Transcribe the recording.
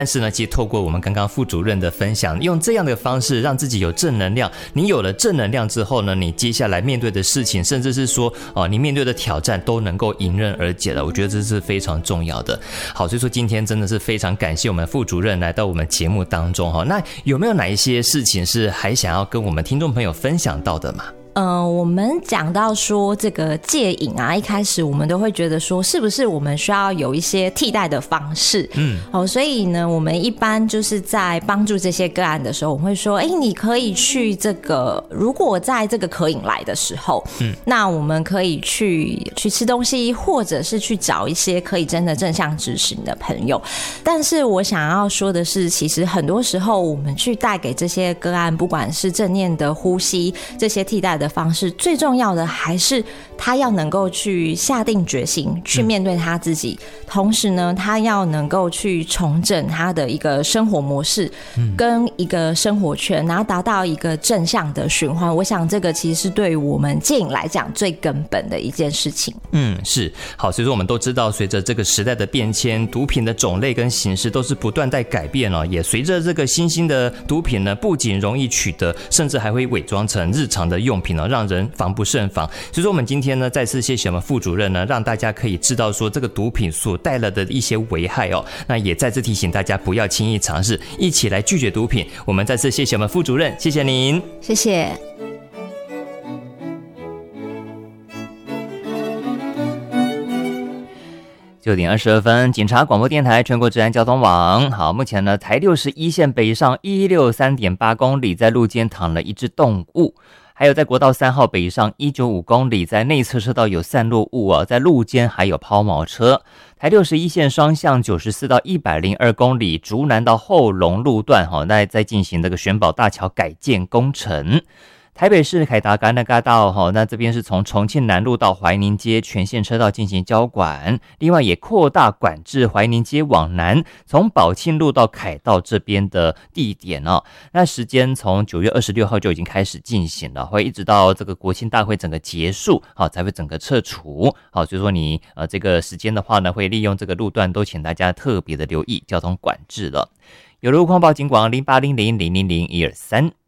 但是呢，其实透过我们刚刚副主任的分享，用这样的方式让自己有正能量。你有了正能量之后呢，你接下来面对的事情，甚至是说你面对的挑战都能够迎刃而解了。我觉得这是非常重要的。好，所以说今天真的是非常感谢我们副主任来到我们节目当中哈。那有没有哪一些事情是还想要跟我们听众朋友分享到的嘛？ 我们讲到说这个戒瘾啊，一开始我们都会觉得说，是不是我们需要有一些替代的方式？所以呢，我们一般就是在帮助这些个案的时候，我们会说，你可以去这个，如果在这个渴瘾来的时候，那我们可以去吃东西，或者是去找一些可以真的正向支持你的朋友。但是我想要说的是，其实很多时候我们去带给这些个案，不管是正念的呼吸这些替代的方式，最重要的还是他要能够去下定决心去面对他自己，同时呢，他要能够去重整他的一个生活模式跟一个生活圈，然后达到一个正向的循环。我想这个其实是对于我们戒瘾来讲最根本的一件事情。 是。好，所以说我们都知道，随着这个时代的变迁，毒品的种类跟形式都是不断在改变哦。也随着这个新兴的毒品呢，不仅容易取得，甚至还会伪装成日常的用品哦，让人防不胜防。所以说我们今天呢，再次谢谢我们副主任呢，让大家可以知道说这个毒品所带来的一些危害哦。那也再次提醒大家不要轻易尝试，一起来拒绝毒品。我们再次谢谢我们副主任，谢谢您， 谢谢。 9点22分，警察广播电台全国治安交通网。好，目前呢，台61线北上163.8公里，在路肩躺了一只动物。还有在国道3号北上195公里，在内侧车道有散落物啊，在路肩还有抛锚车。台61线双向94到102公里，竹南到后龙路段那在进行这个玄宝大桥改建工程。台北市凯达格兰大道那这边是从重庆南路到怀宁街全线车道进行交管，另外也扩大管制怀宁街往南，从宝庆路到凯道这边的地点那时间从9月26号就已经开始进行了，会一直到这个国庆大会整个结束才会整个撤除。好，所以说你这个时间的话呢，会利用这个路段，都请大家特别的留意交通管制了。有路况报警广0800000123。